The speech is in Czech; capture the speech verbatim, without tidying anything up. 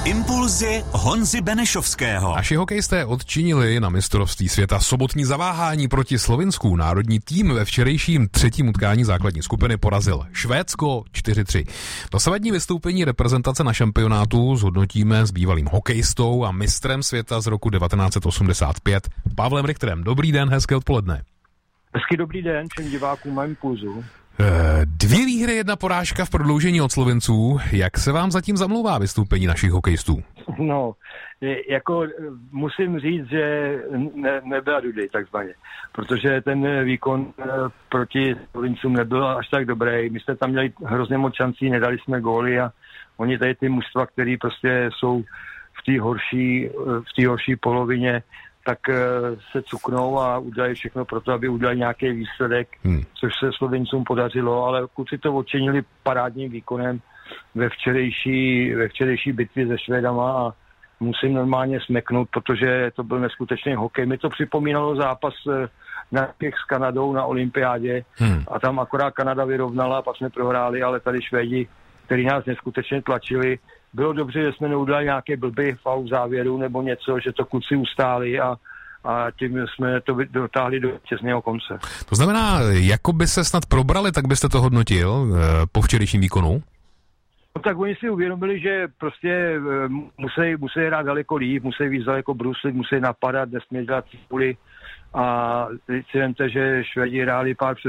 Impulzy Honzy Benešovského. Naši hokejisté odčinili na mistrovství světa sobotní zaváhání proti Slovinsku. Národní tým ve včerejším třetím utkání základní skupiny porazil Švédsko čtyři tři. Dosavadní vystoupení reprezentace na šampionátu zhodnotíme s bývalým hokejistou a mistrem světa z roku devatenáct set osmdesát pět Pavlem Richterem. Dobrý den, hezké odpoledne. Hezký dobrý den všem divákům na Impulzu. Dvě výhry, jedna porážka v prodloužení od Slovinců. Jak se vám zatím zamlouvá vystoupení našich hokejistů? No, jako musím říct, že ne, nebyla dudy takzvaně, protože ten výkon proti Slovincům nebyl až tak dobrý. My jsme tam měli hrozně moc šancí, nedali jsme góly a oni tady ty mužstva, které prostě jsou v té horší, v té horší polovině, tak se cuknou a udělají všechno pro to, aby udělali nějaký výsledek, hmm. což se Slovincům podařilo, ale kluci to odčinili parádním výkonem ve včerejší, ve včerejší bitvě se Švédama a musím normálně smeknout, protože to byl neskutečný hokej. Mi to připomínalo zápas na těch s Kanadou na olympiádě hmm. a tam akorát Kanada vyrovnala a pak jsme prohráli, ale tady Švédi, který nás neskutečně tlačili. Bylo dobře, že jsme neudělali nějaké blbý faul v závěru nebo něco, že to kluci ustáli a, a tím jsme to dotáhli do těsného konce. To znamená, jako by se snad probrali, tak byste to hodnotil e, po včerejším výkonu? No tak oni si uvědomili, že prostě musí, musí hrát daleko líp, musí víc daleko bruslit, musí napadat, nesmí dělat cípuli a teď si vemte, že Švédi hráli pár